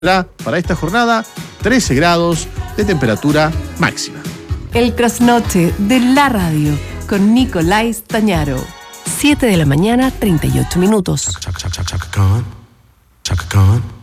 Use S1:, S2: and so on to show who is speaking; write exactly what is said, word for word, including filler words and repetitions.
S1: Para esta jornada, trece grados de temperatura máxima.
S2: El trasnoche de la radio con Nicolás Tañaro. siete de la mañana, treinta y ocho minutos.
S3: Chaka, chaka, chaka, Khan. Chaka Khan.